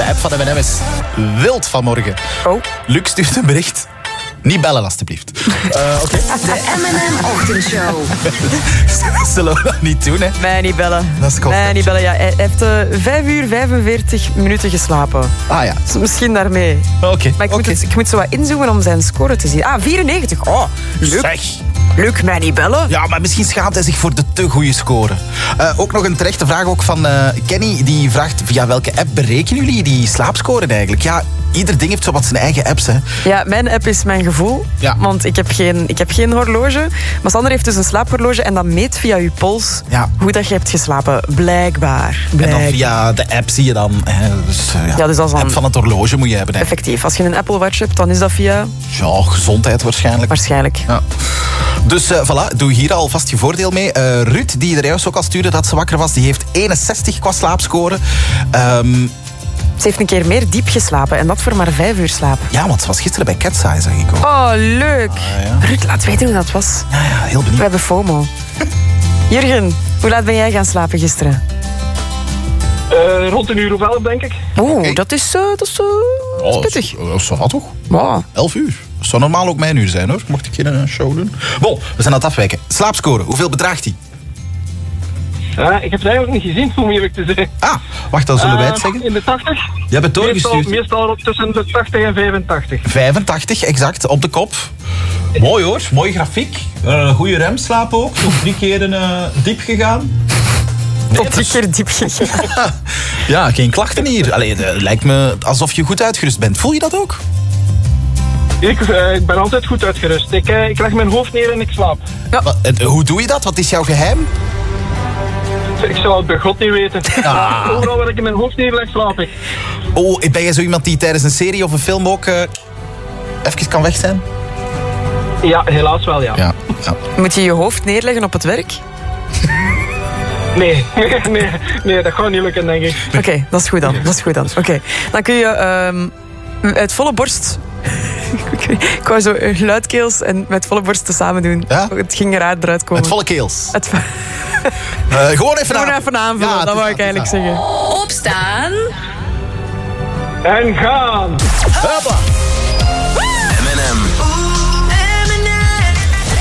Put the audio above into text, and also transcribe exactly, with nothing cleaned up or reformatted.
app van M en M is wild vanmorgen. Oh. Luc stuurt een bericht. Niet bellen, alstublieft. Uh, Oké. Okay. De M en M-ochtendshow. Zullen we dat niet doen, hè? Mij niet bellen. Dat is Mij niet bellen, ja. Hij heeft uh, vijf uur vijfenveertig minuten geslapen. Ah ja. Dus misschien daarmee. Oké. Okay. Maar ik, okay. moet het, ik moet zo wat inzoomen om zijn score te zien. Ah, vierennegentig. Oh, leuk. Zeg. Leuk, mij niet bellen. Ja, maar misschien schaamt hij zich voor de te goede score. Uh, ook nog een terechte vraag ook van uh, Kenny. Die vraagt, via welke app berekenen jullie die slaapscoren eigenlijk? Ja, ieder ding heeft zo wat zijn eigen apps, hè. Ja, mijn app is mijn gevoel. Ja. Want ik heb, geen, ik heb geen horloge. Maar Sander heeft dus een slaaphorloge. En dat meet via je pols ja. hoe dat je hebt geslapen. Blijkbaar. Blijkbaar. En dan via de app zie je dan... Hè, dus, uh, ja, ja, dus als de app van het horloge moet je hebben. Hè. Effectief. Als je een Apple Watch hebt, dan is dat via... Ja, gezondheid waarschijnlijk. Waarschijnlijk. Ja. Dus uh, voilà, doe hier alvast je voordeel mee. Uh, Ruud, die er juist ook al stuurde dat ze wakker was, die heeft eenenzestig qua slaapscore. Um, Ze heeft een keer meer diep geslapen en dat voor maar vijf uur slaap. Ja, want ze was gisteren bij Cat's Eye, zag ik ook. Oh, leuk. Ah, ja. Ruud, laat weten hoe dat was. Ja, ja, heel benieuwd. We hebben FOMO. Jurgen, hoe laat ben jij gaan slapen gisteren? Uh, rond een uur of elf, denk ik. Oeh, okay. dat is, uh, dat is, uh, oh, dat is pittig. Dat is wat toch? Wow. Elf uur. Dat zou normaal ook mijn uur zijn, hoor. Mocht ik hier een show doen. Bon, we zijn aan het afwijken. Slaapscore, hoeveel bedraagt die? Uh, ik heb het eigenlijk niet gezien, om eerlijk te zijn. Ah, wacht, dan zullen uh, wij het zeggen. In de tachtig. Je hebt het doorgestuurd. Meestal, meestal tussen de tachtig en vijfentachtig. vijfentachtig, exact, op de kop. Mooi hoor, mooie grafiek. Uh, goede remslaap ook. Toch drie keer uh, diep gegaan. Nee, Tot drie keer diep gegaan. Ja, geen klachten hier. Allee, het lijkt me alsof je goed uitgerust bent. Voel je dat ook? Ik, uh, ik ben altijd goed uitgerust. Ik, uh, ik leg mijn hoofd neer en ik slaap. Ja. Wat, uh, hoe doe je dat? Wat is jouw geheim? Ik zou het bij God niet weten. Ah. Overal waar ik mijn hoofd neerleg, slaap ik. Oh, ben jij zo iemand die tijdens een serie of een film ook uh, even kan weg zijn? Ja, helaas wel, ja. Ja, ja. Moet je je hoofd neerleggen op het werk? Nee, nee, nee, dat gaat niet lukken, denk ik. Oké, okay, dat is goed dan. Dat is goed dan. Oké, okay. Dan kun je um, uit volle borst... ik wou zo luidkeels en met volle borst te samen doen. Ja? Het ging er raar eruit komen. Met volle keels. Het... uh, gewoon even, gewoon even aanvullen, ja, dat wou ik eigenlijk zeggen. Opstaan. En gaan. Hoppa.